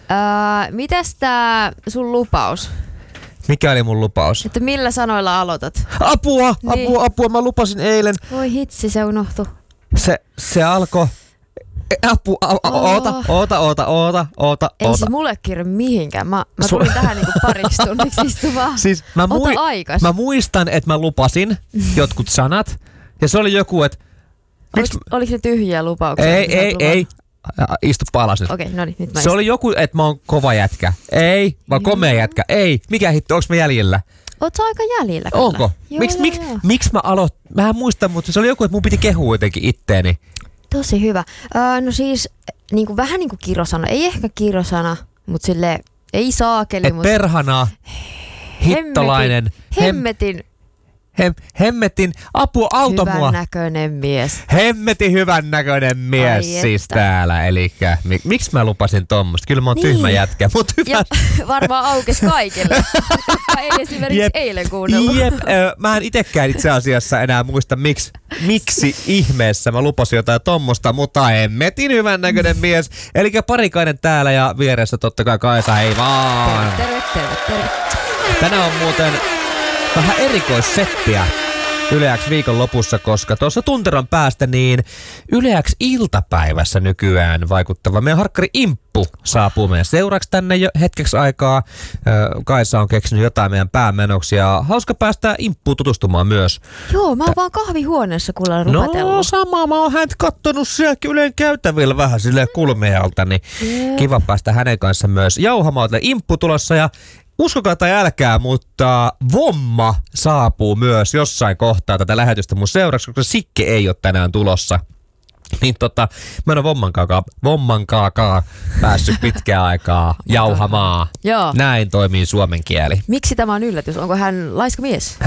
Mitäs tää sun lupaus? Mikä oli mun lupaus? Että millä sanoilla aloitat? Apua! Apua! Mä lupasin eilen. Voi hitsi, se unohtui. Se alkoi. Oota. Ei se mulle kirjo mihinkään. Mä tulin tähän niinku pariksi tunniksi istumaan. Siis mä muistan, että mä lupasin jotkut sanat. Ja se oli joku, että... Oliko ne tyhjiä lupauksia? Ei. Istu alas nyt. Okei, no niin, nyt mä Se oli joku, että mä oon kova jätkä. Ei, mä oon komea jätkä. Ei. Mikä hitto, onks mä jäljellä? Oot sä aika jäljellä kyllä. Onko? Miksi mä aloitin? Mä en muista, mutta se oli joku, että mun piti kehua jotenkin itteeni. Tosi hyvä. No siis niinku, vähän niinku kirosana. Ei ehkä kirosana, mutta silleen ei saakeli. Perhana, hittolainen. Hemmetin, apua, auta mua. Hyvän näköinen mies. Hemmetin hyvän näköinen mies siis täällä. Elikkä, miksi mä lupasin tommoista? Kyllä mä oon tyhmä jätkä, mutta hyvä. Ja varmaan aukesi kaikille, jotka ei esimerkiksi eilen kuunnellut. Mä en itekään itse asiassa enää muista, miksi ihmeessä mä lupasin jotain tommosta, mutta hemmetin hyvän näköinen mies. Elikkä Parikainen täällä ja vieressä totta kai Kaisa, hei vaan. Terve. Tänään on muuten vähän erikoissettiä Yle X viikon lopussa, koska tuossa tunteron päästä niin Yle X iltapäivässä nykyään vaikuttava meidän harkkari Imppu saapuu meidän seuraksi tänne jo hetkeksi aikaa. Kaisa on keksinyt jotain meidän päämenoksi ja hauska päästä Imppuun tutustumaan myös. Joo, mä oon vaan kahvihuoneessa kuulla rupatellut. No sama, mä oon häntä kattonut siellä Ylen käytävillä vähän silleen kulmealta, niin kiva päästä hänen kanssa myös jauhamaan. Imppu tulossa ja uskokaa tai älkää, mutta Vomma saapuu myös jossain kohtaa tätä lähetystä mun seuraksi, koska Sikke ei ole tänään tulossa. Niin mä en ole Vommankaakaan päässyt pitkään aikaa jauhamaan. Joo. Näin toimii suomen kieli. Miksi tämä on yllätys? Onko hän laiska mies?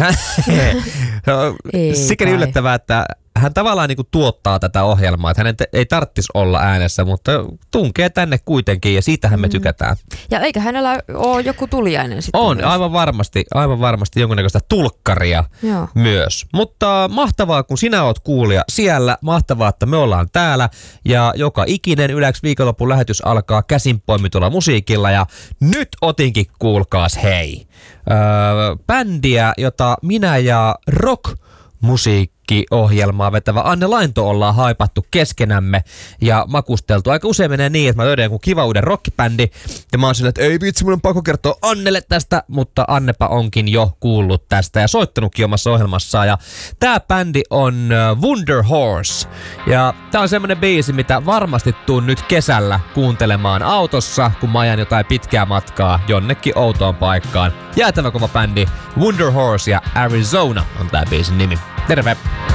Sikäli yllättävää, että hän tavallaan niin kuin tuottaa tätä ohjelmaa, että hänen ei tarvitsisi olla äänessä, mutta tunkee tänne kuitenkin ja siitähän me tykätään. Ja eikä hänellä ole joku tuliainen sitten? On, myös. aivan varmasti jonkunnäköistä tulkkaria myös. Mutta mahtavaa, kun sinä oot kuulija siellä, mahtavaa, että me ollaan täällä ja joka ikinen Yle X viikonlopun lähetys alkaa käsin poimitulla musiikilla ja nyt otinkin kuulkaas hei. Bändiä, jota minä ja rock-musiikkiohjelmaa vetävä Anne Lainto ollaan haipattu keskenämme ja makusteltu. Aika usein menee niin, että mä löydän joku kiva uuden rockibändi ja mä oon silleen, että ei vitsi, mun on pakko kertoa Annelle tästä, mutta Annepa onkin jo kuullut tästä ja soittanutkin omassa ohjelmassaan. Ja tää bändi on Wonder Horse ja tää on semmonen biisi, mitä varmasti tuun nyt kesällä kuuntelemaan autossa, kun mä ajan jotain pitkää matkaa jonnekin outoon paikkaan. Jäätävä kova bändi Wonder Horse ja Arizona on tää biisin nimi. Terve!